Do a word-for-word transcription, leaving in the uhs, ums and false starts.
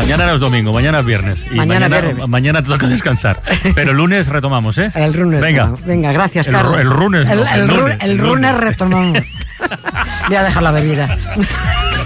Mañana no es domingo, mañana es viernes. Y Mañana mañana, viernes. mañana te toca descansar. Pero el lunes retomamos, ¿eh? El lunes. Venga. retomamos. Venga, gracias, El, Carlos. ru- el lunes. El, no, el, el ru- lunes, el el lunes lunes. retomamos. Voy a dejar la bebida.